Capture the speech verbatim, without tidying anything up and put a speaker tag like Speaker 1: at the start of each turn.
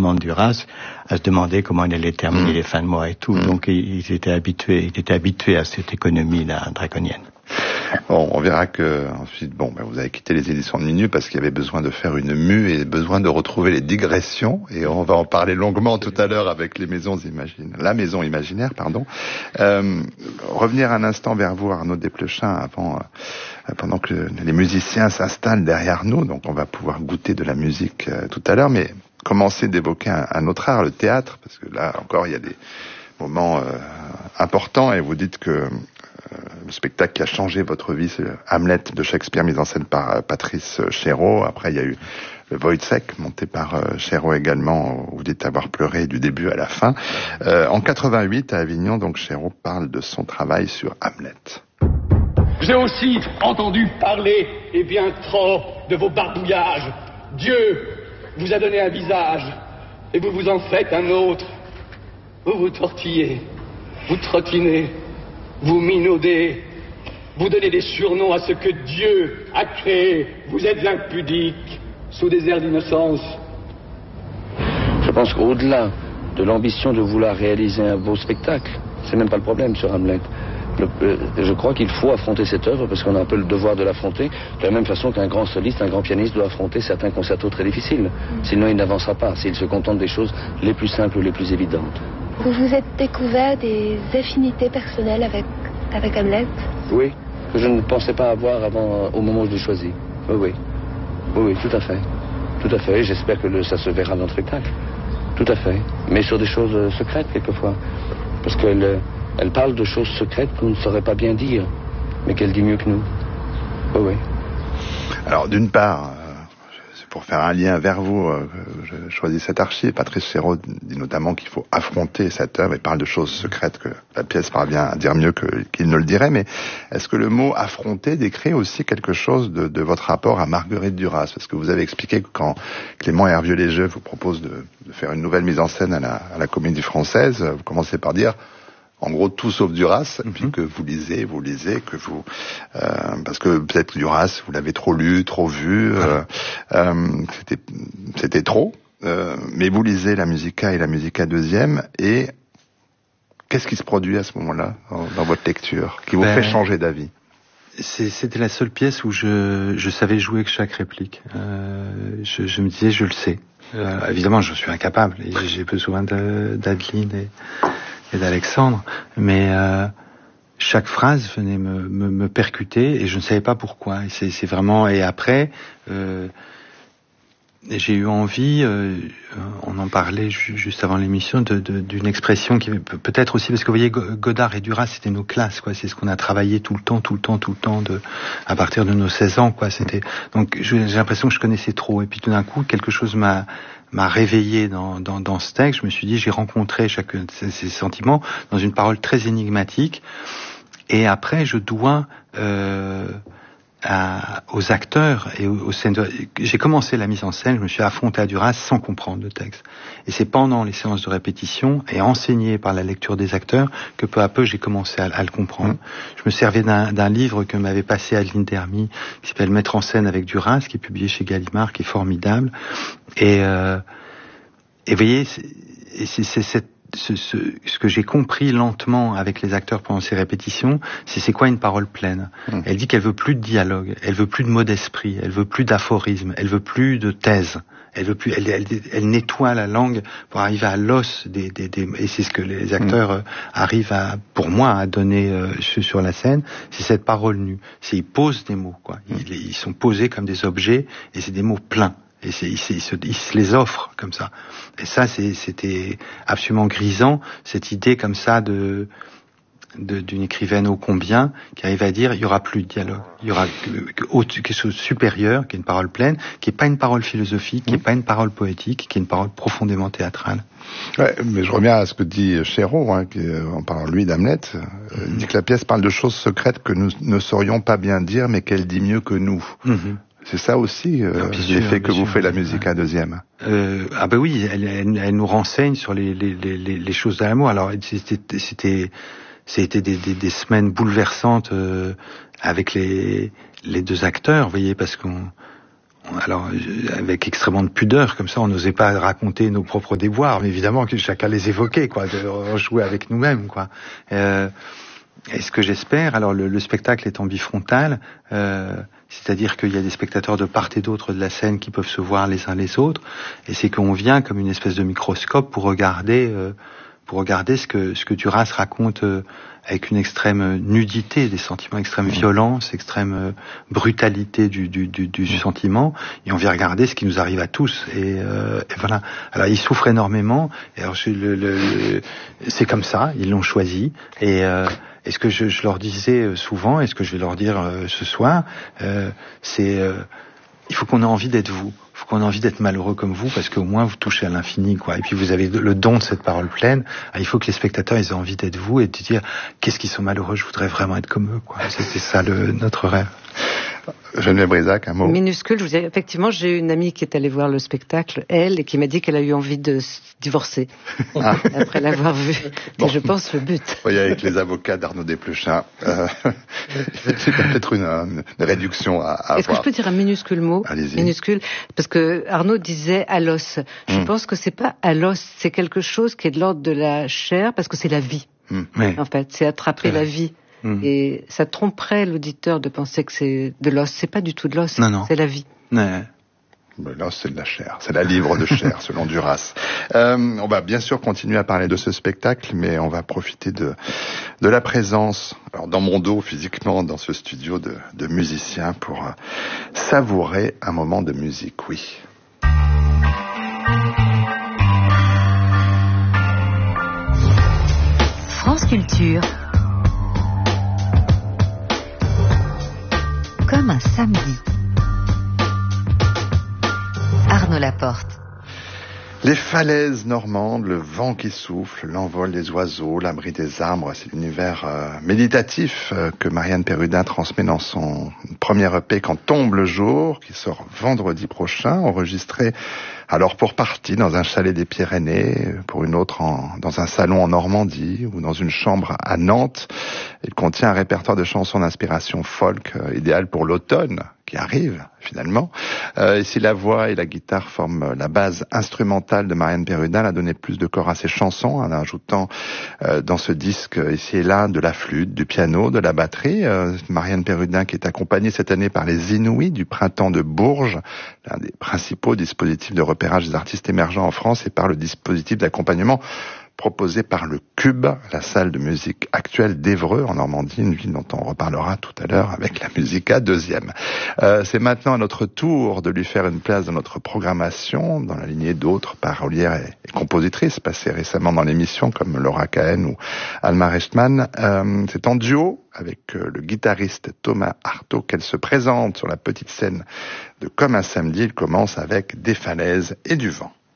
Speaker 1: énormément de Duras, à se demander comment il allait terminer mmh. les fins de mois et tout. Mmh. Donc ils étaient habitués, ils étaient habitués à cette économie-là draconienne.
Speaker 2: Bon, on verra que ensuite, bon, ben, vous avez quitté les éditions de Minuit parce qu'il y avait besoin de faire une mue et besoin de retrouver les digressions. Et on va en parler longuement tout à l'heure avec les maisons imaginaires, la maison imaginaire, pardon. Euh, revenir un instant vers vous, Arnaud Desplechin, avant, euh, pendant que les musiciens s'installent derrière nous. Donc, on va pouvoir goûter de la musique euh, tout à l'heure, mais commencer d'évoquer un, un autre art, le théâtre, parce que là encore, il y a des moments euh, importants et vous dites que le spectacle qui a changé votre vie, c'est Hamlet de Shakespeare, mis en scène par Patrice Chéreau. Après, il y a eu le Wojciech, monté par Chéreau également, où vous dites avoir pleuré du début à la fin. Euh, en quatre-vingt-huit, à Avignon, donc Chéreau parle de son travail sur Hamlet.
Speaker 3: J'ai aussi entendu parler, et bien trop, de vos barbouillages. Dieu vous a donné un visage, et vous vous en faites un autre. Vous vous tortillez, vous trottinez, vous minaudez, vous donnez des surnoms à ce que Dieu a créé. Vous êtes impudiques, sous des airs d'innocence.
Speaker 4: Je pense qu'au-delà de l'ambition de vouloir réaliser un beau spectacle, c'est même pas le problème sur Hamlet. Le, euh, je crois qu'il faut affronter cette œuvre parce qu'on a un peu le devoir de l'affronter, de la même façon qu'un grand soliste, un grand pianiste doit affronter certains concertos très difficiles. Sinon il n'avancera pas, s'il se contente des choses les plus simples ou les plus évidentes.
Speaker 5: Vous vous êtes découvert des affinités personnelles avec, avec Hamlet?
Speaker 4: Oui, que je ne pensais pas avoir avant, au moment où je l'ai choisi. Oui, oui. Oui, oui, tout à fait. Tout à fait. J'espère que le, ça se verra dans le spectacle. Tout à fait. Mais sur des choses euh, secrètes, quelquefois. Parce qu'elle euh, elle parle de choses secrètes qu'on ne saurait pas bien dire, mais qu'elle dit mieux que nous. Oui, oui.
Speaker 2: Alors, d'une part, pour faire un lien vers vous, euh, je choisis cette archive. Patrice Chéreau dit notamment qu'il faut affronter cette œuvre et parle de choses secrètes que la pièce parvient à dire mieux que, qu'il ne le dirait. Mais est-ce que le mot affronter décrit aussi quelque chose de, de votre rapport à Marguerite Duras? Parce que vous avez expliqué que quand Clément Hervieux-Léger vous propose de, de faire une nouvelle mise en scène à la, à la Comédie Française, vous commencez par dire en gros tout sauf Duras, mm-hmm. puis que vous lisez, vous lisez, que vous euh, parce que peut-être Duras vous l'avez trop lu, trop vu, euh, euh, c'était c'était trop, euh, mais vous lisez la Musica et la Musica deuxième, et qu'est-ce qui se produit à ce moment-là dans, dans votre lecture qui vous ben, fait changer d'avis?
Speaker 6: C'est, c'était la seule pièce où je je savais jouer que chaque réplique. Euh, je, je me disais je le sais. Euh, évidemment je suis incapable et j'ai besoin de, d'Adeline et et d'Alexandre, mais euh, chaque phrase venait me, me, me percuter et je ne savais pas pourquoi. Et c'est, c'est vraiment. Et après, euh, j'ai eu envie, euh, on en parlait ju- juste avant l'émission, de, de, d'une expression qui peut-être aussi parce que vous voyez Godard et Duras c'était nos classes, quoi. C'est ce qu'on a travaillé tout le temps, tout le temps, tout le temps de à partir de nos seize ans, quoi. C'était donc j'ai l'impression que je connaissais trop. Et puis tout d'un coup quelque chose m'a m'a réveillé dans, dans, dans ce texte. Je me suis dit, j'ai rencontré chacun de ces, ces sentiments dans une parole très énigmatique. Et après, je dois euh, à, aux acteurs et aux, aux scènes. De... J'ai commencé la mise en scène, je me suis affronté à Duras sans comprendre le texte. Et c'est pendant les séances de répétition et enseigné par la lecture des acteurs que peu à peu j'ai commencé à, à le comprendre. Mmh. Je me servais d'un, d'un livre que m'avait passé Adeline Dermy, qui s'appelle Mettre en scène avec Duras, qui est publié chez Gallimard, qui est formidable. Et, euh, et vous voyez, c'est, c'est, c'est cette Ce, ce, ce que j'ai compris lentement avec les acteurs pendant ces répétitions, c'est c'est quoi une parole pleine. Mmh. Elle dit qu'elle veut plus de dialogue, elle veut plus de mots d'esprit, elle veut plus d'aphorisme, elle veut plus de thèse. Elle veut plus, elle, elle, elle nettoie la langue pour arriver à l'os des, des, des et c'est ce que les acteurs mmh. euh, arrivent à, pour moi, à donner euh, sur la scène. C'est cette parole nue. C'est ils posent des mots, quoi. Mmh. Ils, ils sont posés comme des objets et c'est des mots pleins. Et c'est, il, se, il, se, il se les offre comme ça. Et ça, c'est, c'était absolument grisant, cette idée comme ça de, de d'une écrivaine ô combien qui arrive à dire il y aura plus de dialogue, il y aura quelque chose de supérieur, qui est une parole pleine, qui est pas une parole philosophique, qui est pas une parole poétique, qui est une parole profondément théâtrale.
Speaker 2: Ouais, mais je reviens à ce que dit Chéreau, hein, qui, en parlant lui d'Hamlet, euh, mm-hmm. il dit que la pièce parle de choses secrètes que nous ne saurions pas bien dire, mais qu'elle dit mieux que nous. Mm-hmm. C'est ça aussi euh, l'effet que vous fait la musique à deuxième.
Speaker 6: Euh, ah ben oui, elle, elle, elle nous renseigne sur les, les, les, les choses de l'amour. Alors c'était, c'était, c'était des, des, des semaines bouleversantes euh, avec les, les deux acteurs, vous voyez, parce qu'on alors avec extrêmement de pudeur, comme ça on n'osait pas raconter nos propres déboires, mais évidemment que chacun les évoquait, quoi, de jouer avec nous-mêmes, quoi. Euh, et ce que j'espère, alors le, le spectacle étant bifrontal, euh, c'est-à-dire qu'il y a des spectateurs de part et d'autre de la scène qui peuvent se voir les uns les autres, et c'est qu'on vient comme une espèce de microscope pour regarder, euh, pour regarder ce que ce que Duras raconte. Euh, avec une extrême nudité, des sentiments, extrême violence, extrême euh, brutalité du, du, du, du sentiment, et on vient regarder ce qui nous arrive à tous, et, euh, et voilà. Alors ils souffrent énormément, et alors je, le, le, le, c'est comme ça, ils l'ont choisi, et, euh, et ce que je, je leur disais souvent, et ce que je vais leur dire euh, ce soir, euh, c'est euh, il faut qu'on ait envie d'être vous. Il faut qu'on ait envie d'être malheureux comme vous, parce qu'au moins vous touchez à l'infini, quoi. Et puis vous avez le don de cette parole pleine. Ah, il faut que les spectateurs ils aient envie d'être vous et de dire qu'est-ce qu'ils sont malheureux, je voudrais vraiment être comme eux, quoi. C'était ça le, notre rêve.
Speaker 2: Geneviève Brisac, un mot.
Speaker 7: Minuscule, je vous dis, effectivement, j'ai une amie qui est allée voir le spectacle, elle, et qui m'a dit qu'elle a eu envie de se divorcer. Ah. Après l'avoir vu. Bon. C'est, je pense, le but.
Speaker 2: Vous voyez, avec les avocats d'Arnaud Desplechin, euh, c'est peut-être une, une réduction à, à
Speaker 7: Est-ce
Speaker 2: avoir.
Speaker 7: que je peux dire un minuscule mot?
Speaker 2: Allez-y.
Speaker 7: Minuscule. Parce que Arnaud disait à l'os. Je mmh. pense que c'est pas à l'os, c'est quelque chose qui est de l'ordre de la chair, parce que c'est la vie. Mmh. En fait, c'est attraper la vie. Mmh. Et ça tromperait l'auditeur de penser que c'est de l'os. C'est pas du tout de l'os, non, non. C'est la vie.
Speaker 6: Ouais.
Speaker 2: Mais l'os, c'est de la chair. C'est la livre de chair, selon Duras. Euh, on va bien sûr continuer à parler de ce spectacle, mais on va profiter de, de la présence, alors dans mon dos, physiquement, dans ce studio de, de musiciens pour euh, savourer un moment de musique, oui.
Speaker 8: France Culture. Comme un samedi. Arnaud Laporte.
Speaker 2: Les falaises normandes, le vent qui souffle, l'envol des oiseaux, l'abri des arbres, c'est l'univers euh, méditatif euh, que Marianne Perrudin transmet dans son premier E P Quand tombe le jour, qui sort vendredi prochain, enregistré alors pour partie dans un chalet des Pyrénées, pour une autre en, dans un salon en Normandie ou dans une chambre à Nantes. Il contient un répertoire de chansons d'inspiration folk, euh, idéal pour l'automne qui arrive finalement. Euh, et si la voix et la guitare forment la base instrumentale de Marianne Perrudin, elle a donné plus de corps à ses chansons en ajoutant euh, dans ce disque ici et là de la flûte, du piano, de la batterie. Euh, Marianne Perrudin qui est accompagnée cette année par les Inouïs du Printemps de Bourges, l'un des principaux dispositifs de repérage des artistes émergents en France, et par le dispositif d'accompagnement proposé par le Cube, la salle de musique actuelle d'Évreux en Normandie, une ville dont on reparlera tout à l'heure avec la Musica deuxième. Euh, c'est maintenant à notre tour de lui faire une place dans notre programmation, dans la lignée d'autres parolières et, et compositrices passées récemment dans l'émission comme Laura Cahen ou Alma Rechtman. Euh, c'est en duo avec euh, le guitariste Thomas Artaud qu'elle se présente sur la petite scène de Comme un samedi. Il commence avec Des falaises et du vent.